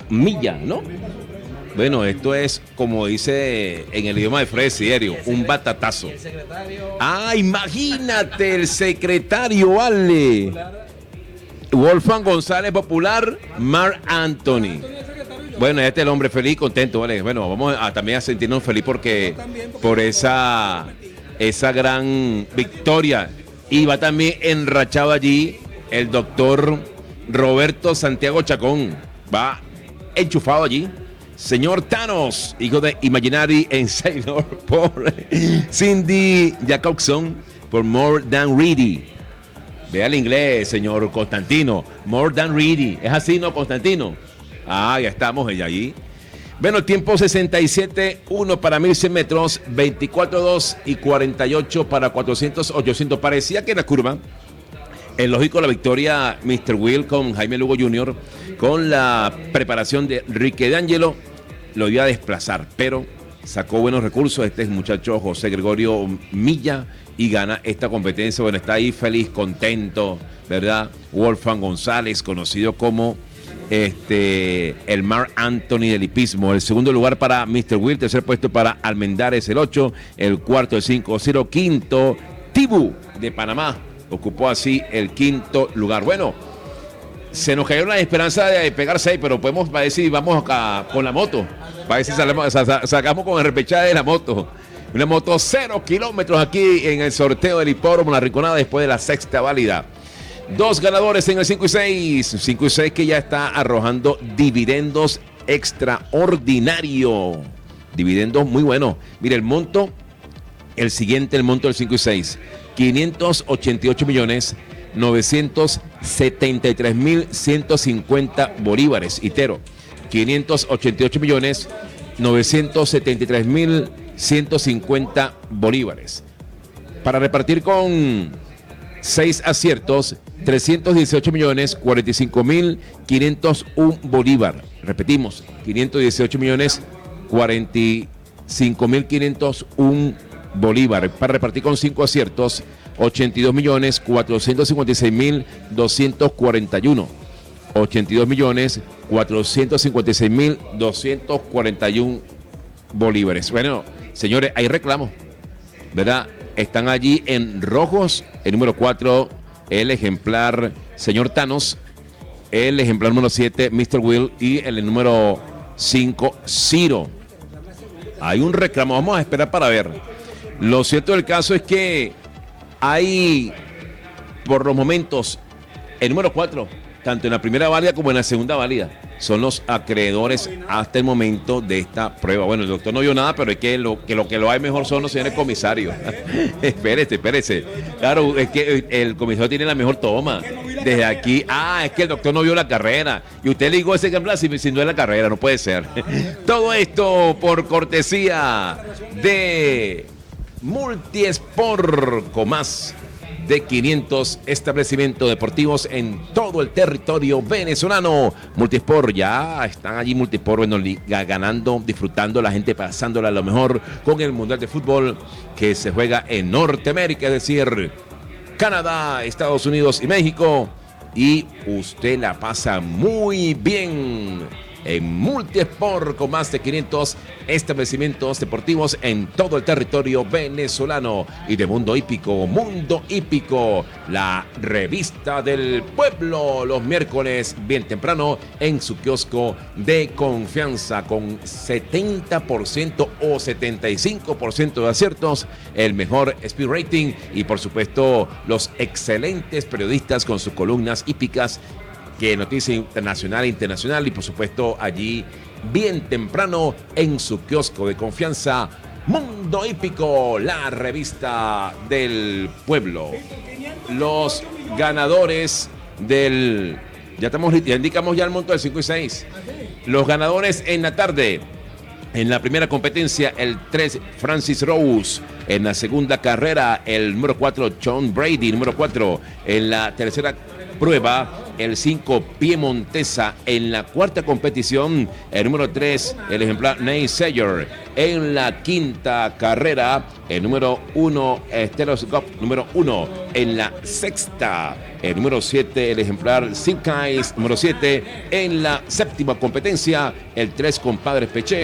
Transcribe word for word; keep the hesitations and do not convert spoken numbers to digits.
millas, ¿no? Bueno, esto es, como dice en el idioma de Fred Siderio, un batatazo. Ah, imagínate, el secretario, vale. Wolfgang González Popular, Marc Anthony. Bueno, este es el hombre feliz, contento, ¿vale? Bueno, vamos a, también a sentirnos feliz porque por esa, esa gran victoria. Y va también enrachado allí el doctor Roberto Santiago Chacón. Va enchufado allí. Señor Thanos, hijo de Imaginary and Sailor, por Cindy Jacobson, por More Than Ready. Vea el inglés, señor Constantino. More Than Ready. ¿Es así, no, Constantino? Ah, ya estamos ella allí. Bueno, tiempo sesenta y siete uno para mil cien metros, veinticuatro dos y cuarenta y ocho para cuatrocientos, ochocientos. Parecía que en la curva, es lógico la victoria mister Will con Jaime Lugo junior, con la preparación de Enrique D'Angelo, lo iba a desplazar, pero sacó buenos recursos este muchacho José Gregorio Milla y gana esta competencia. Bueno, está ahí feliz, contento, ¿verdad? Wolfgang González, conocido como este el Marc Anthony del hipismo. El segundo lugar para mister Will, tercer puesto para Almendares el ocho, el cuarto el cinco cero, quinto Tibu de Panamá ocupó así el quinto lugar. Bueno, se nos cayó la esperanza de pegar seis, pero podemos, para ver si vamos acá con la moto, para ver si salemos, sacamos con el repechaje de la moto. Una moto cero kilómetros aquí en el sorteo del hipódromo La Rinconada después de la sexta válida. Dos ganadores en el cinco y seis. cinco y seis que ya está arrojando dividendos extraordinario. Dividendos muy buenos. Mire, el monto, el siguiente, el monto del cinco y seis. quinientos ochenta y ocho millones novecientos setenta y tres mil ciento cincuenta bolívares. Itero, quinientos ochenta y ocho millones novecientos setenta y tres mil ciento cincuenta bolívares. Para repartir con seis aciertos, trescientos dieciocho millones cuarenta y cinco mil quinientos uno bolívar. Repetimos, quinientos dieciocho millones cuarenta y cinco mil quinientos uno bolívar. Para repartir con cinco aciertos, ochenta y dos millones cuatrocientos cincuenta y seis mil doscientos cuarenta y uno. ochenta y dos millones cuatrocientos cincuenta y seis mil doscientos cuarenta y uno bolívares. Bueno, señores, hay reclamos, ¿verdad? Están allí en rojos el número cuatro, el ejemplar señor Thanos, el ejemplar número siete, mister Will, y el número cinco, Ciro. Hay un reclamo, vamos a esperar para ver. Lo cierto del caso es que hay, por los momentos, el número cuatro, tanto en la primera válida como en la segunda válida, son los acreedores hasta el momento de esta prueba. Bueno, el doctor no vio nada, pero es que lo que lo, que lo hay mejor son los señores comisarios. espérese, espérese. Claro, es que el comisario tiene la mejor toma. Desde aquí, ah, es que el doctor no vio la carrera. Y usted le dijo ese ejemplar si, si no es la carrera, no puede ser. Todo esto por cortesía de Multisport Comás, de quinientos establecimientos deportivos en todo el territorio venezolano. Multisport, ya están allí Multisport, bueno, ganando, disfrutando, la gente pasándola a lo mejor con el Mundial de Fútbol que se juega en Norteamérica, es decir, Canadá, Estados Unidos y México. Y usted la pasa muy bien en Multisport, con más de quinientos establecimientos deportivos en todo el territorio venezolano. Y de Mundo Hípico, Mundo Hípico, la revista del pueblo, los miércoles bien temprano en su kiosco de confianza, con setenta por ciento o setenta y cinco por ciento de aciertos, el mejor speed rating y por supuesto los excelentes periodistas con sus columnas hípicas, que noticia internacional e internacional, y por supuesto allí bien temprano en su kiosco de confianza, Mundo Hípico, la revista del pueblo. Los ganadores del, ya estamos, ya indicamos ya el monto del cinco y seis. Los ganadores en la tarde. En la primera competencia, el tres, Francis Rose. En la segunda carrera, el número cuatro, John Brady, número cuatro. En la tercera prueba, el cinco Piemontesa. En la cuarta competición, el número tres, el ejemplar Nate Sayer. En la quinta carrera, el número uno, Stethoscope número uno. En la sexta, el número siete, el ejemplar Silkais número siete. En la séptima competencia, el tres Compadres Peche.